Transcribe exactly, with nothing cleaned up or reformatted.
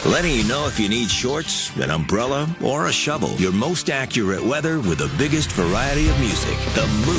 letting you know if you need shorts, an umbrella, or a shovel. Your most accurate weather with the biggest variety of music. The Move.